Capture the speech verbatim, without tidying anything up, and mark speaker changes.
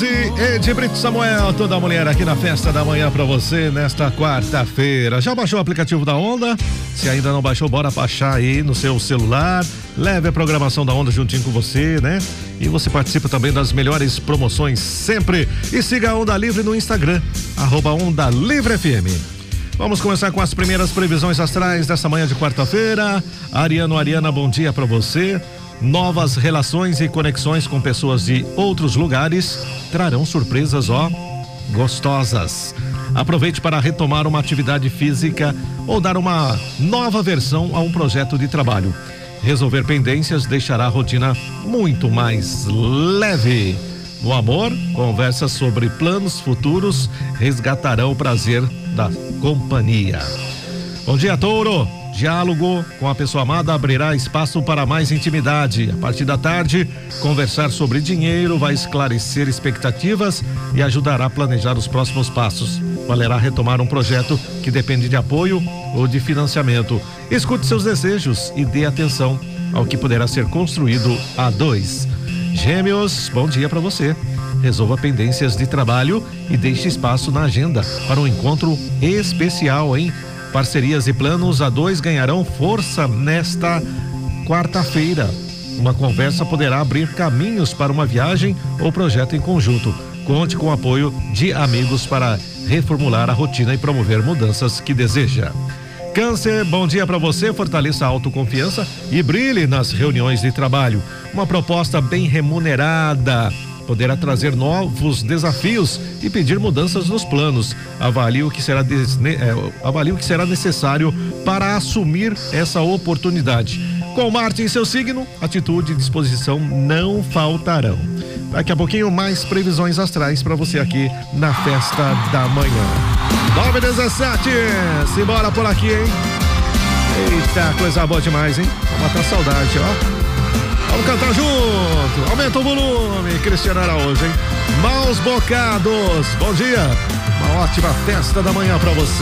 Speaker 1: De Brito Samuel, toda mulher aqui na festa da manhã pra você nesta quarta-feira. Já baixou o aplicativo da Onda? Se ainda não baixou, bora baixar aí no seu celular. Leve a programação da Onda juntinho com você, né? E você participa também das melhores promoções sempre. E siga a Onda Livre no Instagram, arroba Onda Livre F M. Vamos começar com as primeiras previsões astrais dessa manhã de quarta-feira. Ariano, Ariana, bom dia pra você. Novas relações e conexões com pessoas de outros lugares trarão surpresas, ó, gostosas. Aproveite para retomar uma atividade física ou dar uma nova versão a um projeto de trabalho. Resolver pendências deixará a rotina muito mais leve. No amor, conversas sobre planos futuros resgatarão o prazer da companhia. Bom dia, Touro. Diálogo com a pessoa amada abrirá espaço para mais intimidade. A partir da tarde, conversar sobre dinheiro vai esclarecer expectativas e ajudará a planejar os próximos passos. Valerá retomar um projeto que depende de apoio ou de financiamento. Escute seus desejos e dê atenção ao que poderá ser construído a dois. Gêmeos, bom dia para você. Resolva pendências de trabalho e deixe espaço na agenda para um encontro especial, hein? Parcerias e planos a dois ganharão força nesta quarta-feira. Uma conversa poderá abrir caminhos para uma viagem ou projeto em conjunto. Conte com o apoio de amigos para reformular a rotina e promover mudanças que deseja. Câncer, bom dia para você. Fortaleça a autoconfiança e brilhe nas reuniões de trabalho. Uma proposta bem remunerada poderá trazer novos desafios e pedir mudanças nos planos. Avalie o que será, desne... é, avalie o que será necessário para assumir essa oportunidade. Com Marte em seu signo, atitude e disposição não faltarão. Daqui a pouquinho mais previsões astrais para você aqui na festa da manhã. nove e dezessete, simbora por aqui, hein? Eita, coisa boa demais, hein? Vamos matar saudade, ó. Vamos cantar junto, aumenta o volume, Cristiano Araújo, hein? Maus Bocados, bom dia, uma ótima festa da manhã pra você.